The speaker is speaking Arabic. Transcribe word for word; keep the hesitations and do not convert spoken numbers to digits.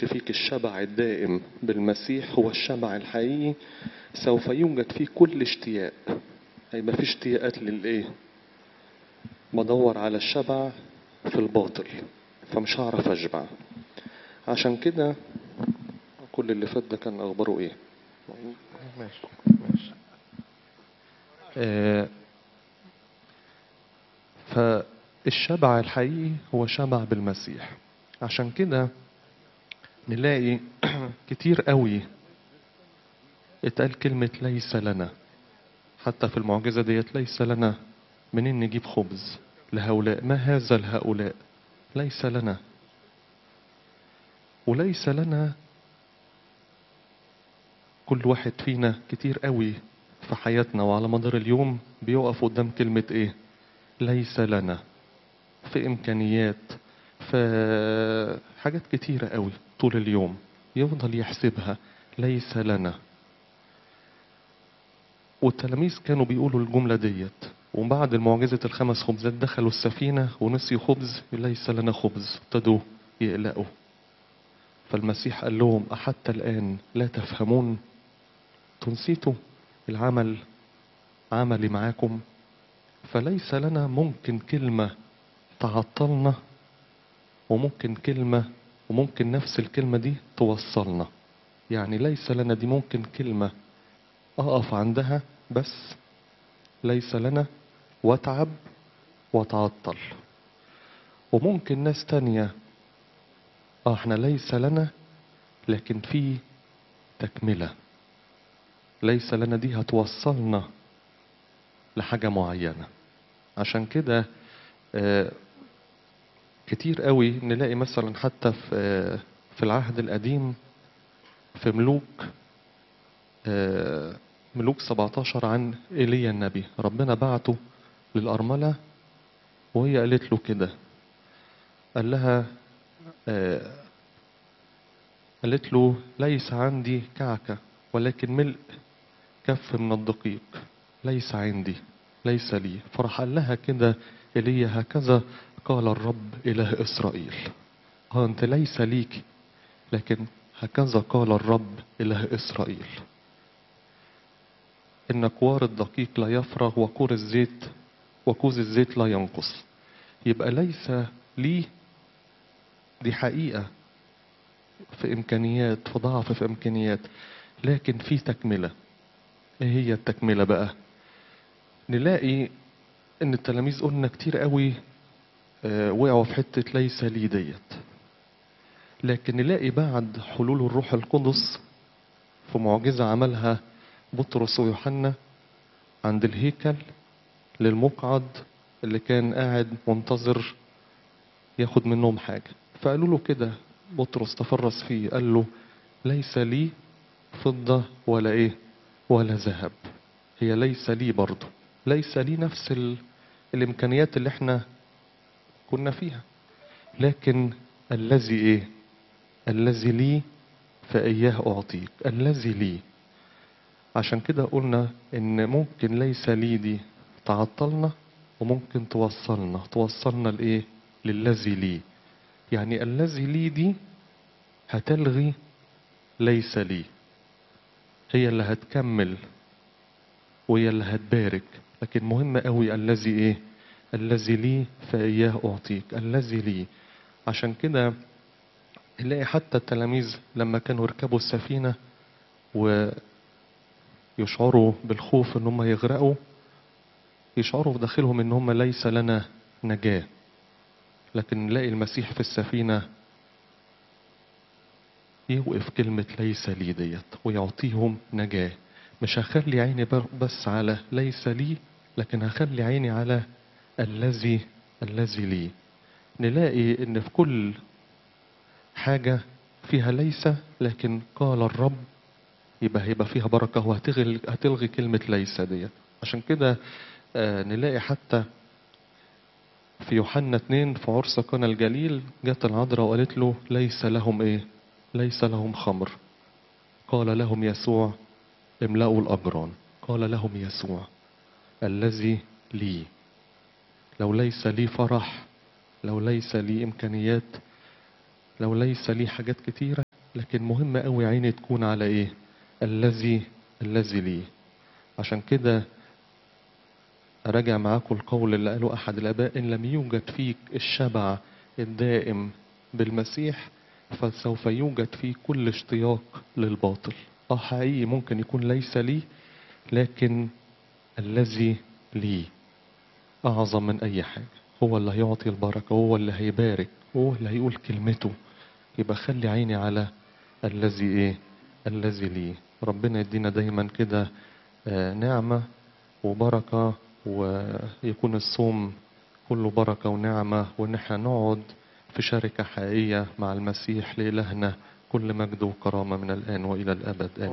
يوجدش فيك الشبع الدائم بالمسيح هو الشبع الحقيقي، سوف يوجد فيه كل اشتياق. هيبقى في اشتياقات للايه؟ بدور على الشبع في الباطل، فمش هعرف اشبع. عشان كده كل اللي فات ده كان اخباره ايه؟ ماشي ماشي. آه فالشبع الحقيقي هو شبع بالمسيح. عشان كده نلاقي كتير قوي اتقال كلمة ليس لنا. حتى في المعجزة ديت ليس لنا منين نجيب خبز لهؤلاء، ما هذا لهؤلاء، ليس لنا. وليس لنا كل واحد فينا كتير قوي في حياتنا وعلى مدار اليوم بيقف قدام كلمة ايه؟ ليس لنا. في امكانيات، في حاجات كتيرة قوي طول اليوم يفضل يحسبها ليس لنا. والتلاميذ كانوا بيقولوا الجملة ديت، وبعد المعجزة الخمس خبزات دخلوا السفينة ونسيوا خبز، ليس لنا خبز، ابتدوا يقلقوا. فالمسيح قال لهم أحتى الآن لا تفهمون؟ تنسيتوا العمل عملي معاكم؟ فليس لنا ممكن كلمة تعطلنا، وممكن كلمة وممكن نفس الكلمة دي توصلنا. يعني ليس لنا دي ممكن كلمة أقف عندها بس ليس لنا واتعب واتعطل. وممكن ناس تانية اه احنا ليس لنا لكن في تكملة. ليس لنا دي هتوصلنا لحاجة معينة. عشان كده آه كتير قوي نلاقي مثلا حتى في آه في العهد القديم في ملوك آه ملوك سبعتاشر عن ايليا النبي، ربنا بعته للأرملة وهي قالت له كده، قال لها آه قالت له ليس عندي كعكة ولكن ملء كف من الدقيق، ليس عندي، ليس لي. فراح قال لها كده ايليا هكذا قال الرب إله إسرائيل. اه انت ليس ليك، لكن هكذا قال الرب إله إسرائيل، إن كوار الدقيق لا يفرغ وكور الزيت وكوز الزيت لا ينقص. يبقى ليس لي دي حقيقة في إمكانيات، في ضعف في إمكانيات، لكن في تكملة. إيه هي التكملة بقى؟ نلاقي إن التلاميذ قلنا كتير قوي آه وقعوا في حتة ليس لي ديت، لكن نلاقي بعد حلول الروح القدس في معجزة عملها بطرس ويوحنا عند الهيكل للمقعد اللي كان قاعد منتظر ياخد منهم حاجة، فقالوا له كده، بطرس تفرس فيه قال له ليس لي فضة ولا ايه ولا ذهب. هي ليس لي برضه، ليس لي نفس ال... الامكانيات اللي احنا كنا فيها، لكن الذي ايه؟ الذي لي فإياه أعطيك، الذي لي. عشان كده قلنا ان ممكن ليس لي دي تعطلنا وممكن توصلنا توصلنا لايه؟ للذي لي. يعني الذي لي دي هتلغي ليس لي، هي اللي هتكمل وهي اللي هتبارك. لكن مهم قوي الذي ايه؟ الذي لي فإياه أعطيك، الذي لي. عشان كده نلاقي حتى التلاميذ لما كانوا يركبوا السفينة ويشعروا بالخوف ان هم يغرقوا، يشعروا في داخلهم ان هم ليس لنا نجاة، لكن نلاقي المسيح في السفينة يوقف كلمة ليس لي ديت ويعطيهم نجاة. مش هخلي عيني بس على ليس لي، لكن هخلي عيني على الذي الذي لي. نلاقي ان في كل حاجة فيها ليس لكن قال الرب، يبقى هيبقى فيها بركة وهتلغي هتلغي كلمة ليس ديت. عشان كده آه نلاقي حتى في يوحنا اتنين في عرس قنا الجليل جت العذراء وقالت له ليس لهم ايه؟ ليس لهم خمر. قال لهم يسوع املأوا الأجران. قال لهم يسوع الذي لي. لو ليس لي فرح، لو ليس لي إمكانيات، لو ليس لي حاجات كتيرة، لكن مهم قوي عيني تكون على ايه؟ الذي الذي لي. عشان كده أراجع معاكم القول اللي قاله أحد الآباء: إن لم يوجد فيك الشبع الدائم بالمسيح فسوف يوجد فيك كل اشتياق للباطل. اه حقيقي ممكن يكون ليس لي، لكن الذي لي أعظم من أي حاجة. هو اللي هيعطي البركة، هو اللي هيبارك، هو اللي هيقول كلمته. يبقى خلي عيني على الذي إيه؟ الذي لي. ربنا يدينا دايما كده آه، نعمة وبركة، ويكون الصوم كله بركة ونعمة، وإن احنا نقعد في شركة حقيقية مع المسيح. لإلهنا كل مجد وكرامة من الآن وإلى الأبد، آمين.